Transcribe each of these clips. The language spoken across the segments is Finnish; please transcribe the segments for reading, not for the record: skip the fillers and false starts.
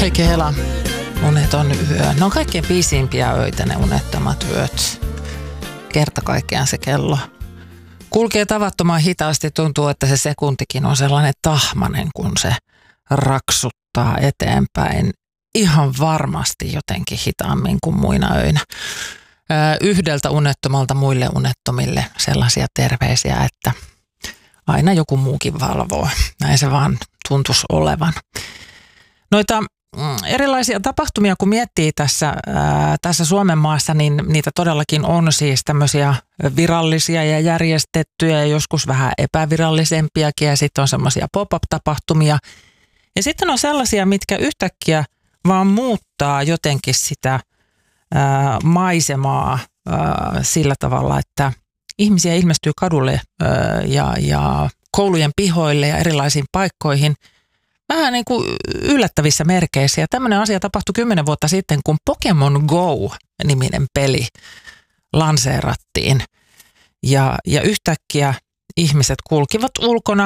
Heikki Hela, uneton yö. Ne on kaikkein pisimpiä öitä ne unettomat yöt. Kerta kaikkiaan se kello kulkee tavattoman hitaasti. Tuntuu, että se sekuntikin on sellainen tahmanen, kun se raksuttaa eteenpäin. Ihan varmasti jotenkin hitaammin kuin muina öinä. Yhdeltä unettomalta muille unettomille sellaisia terveisiä, että aina joku muukin valvoo. Näin se vaan tuntuisi olevan. Noita erilaisia tapahtumia, kun miettii tässä Suomen maassa, niin niitä todellakin on siis tämmöisiä virallisia ja järjestettyjä ja joskus vähän epävirallisempiakin ja sitten on semmoisia pop-up-tapahtumia. Ja sitten on sellaisia, mitkä yhtäkkiä vaan muuttaa jotenkin sitä maisemaa sillä tavalla, että ihmisiä ilmestyy kadulle ja koulujen pihoille ja erilaisiin paikkoihin vähän niin kuin yllättävissä merkeissä. Ja tämmöinen asia tapahtui 10 vuotta sitten, kun Pokemon Go-niminen peli lanseerattiin. Ja yhtäkkiä ihmiset kulkivat ulkona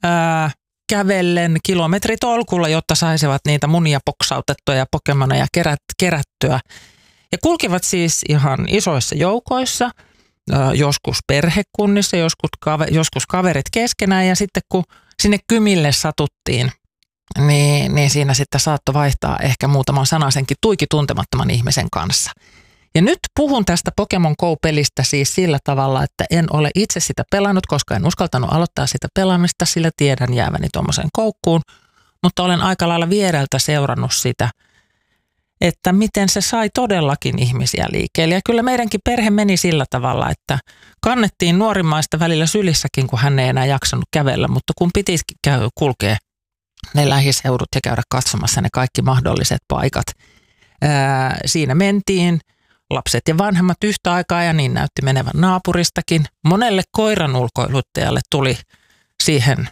kävellen kilometritolkulla, jotta saisivat niitä munia poksautettuja ja Pokemoneja kerättyä. Ja kulkivat siis ihan isoissa joukoissa, joskus perhekunnissa, joskus kaverit keskenään. Ja sitten kun sinne kymille satuttiin, niin siinä sitten saattoi vaihtaa ehkä muutaman sanasenkin tuiki tuntemattoman ihmisen kanssa. Ja nyt puhun tästä Pokemon Go-pelistä siis sillä tavalla, että en ole itse sitä pelannut, koska en uskaltanut aloittaa sitä pelaamista, sillä tiedän jääväni tuommoiseen koukkuun. Mutta olen aika lailla viereltä seurannut sitä, että miten se sai todellakin ihmisiä liikkeelle. Ja kyllä meidänkin perhe meni sillä tavalla, että kannettiin nuorimmaista välillä sylissäkin, kun hän ei enää jaksanut kävellä, mutta kun piti kulkea ne lähiseudut ja käydä katsomassa ne kaikki mahdolliset paikat. Siinä mentiin lapset ja vanhemmat yhtä aikaa ja niin näytti menevän naapuristakin. Monelle koiran ulkoiluttajalle tuli siihen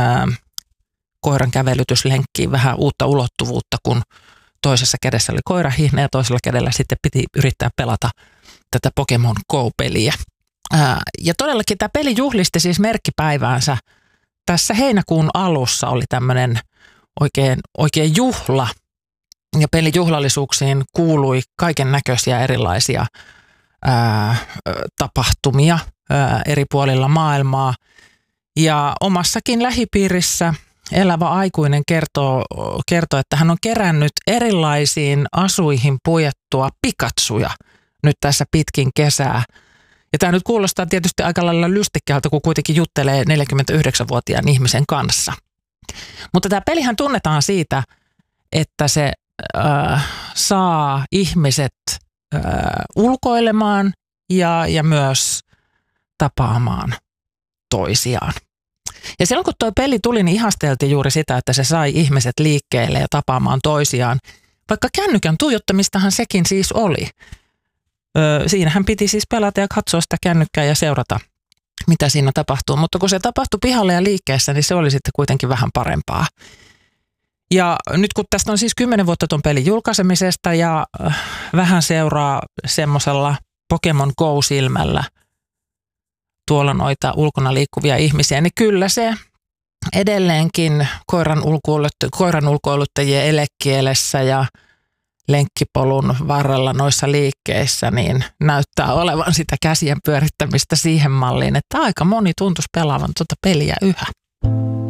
koiran kävelytyslenkkiin vähän uutta ulottuvuutta, kun toisessa kädessä oli koirahihne ja toisella kädellä sitten piti yrittää pelata tätä Pokemon Go-peliä. Ja todellakin tämä peli juhlisti siis merkkipäiväänsä. Tässä heinäkuun alussa oli tämmöinen oikein juhla ja pelijuhlallisuuksiin kuului kaiken näköisiä erilaisia tapahtumia eri puolilla maailmaa. Ja omassakin lähipiirissä elävä aikuinen kertoo, että hän on kerännyt erilaisiin asuihin puettua pikatsuja nyt tässä pitkin kesää. Ja tämä nyt kuulostaa tietysti aika lailla lystikkäältä, kun kuitenkin juttelee 49-vuotiaan ihmisen kanssa. Mutta tämä pelihän tunnetaan siitä, että se saa ihmiset ulkoilemaan ja myös tapaamaan toisiaan. Ja silloin kun tuo peli tuli, niin ihasteltiin juuri sitä, että se sai ihmiset liikkeelle ja tapaamaan toisiaan. Vaikka kännykän tuijottamistahan sekin siis oli. Siinähän piti siis pelata ja katsoa sitä kännykkää ja seurata, mitä siinä tapahtuu. Mutta kun se tapahtui pihalle ja liikkeessä, niin se oli sitten kuitenkin vähän parempaa. Ja nyt kun tästä on siis 10 vuotta ton pelin julkaisemisesta ja vähän seuraa semmoisella Pokemon Go-silmällä tuolla noita ulkona liikkuvia ihmisiä, niin kyllä se edelleenkin koiran ulkoiluttajien elekielessä ja lenkkipolun varrella noissa liikkeissä, niin näyttää olevan sitä käsien pyörittämistä siihen malliin, että aika moni tuntuisi pelaavan tuota peliä yhä.